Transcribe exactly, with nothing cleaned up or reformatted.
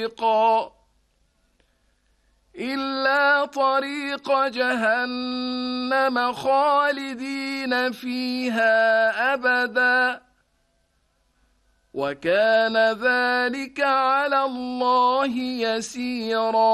طريقا إلا طريق جهنم خالدين فيها أبدا وكان ذلك على الله يسيرا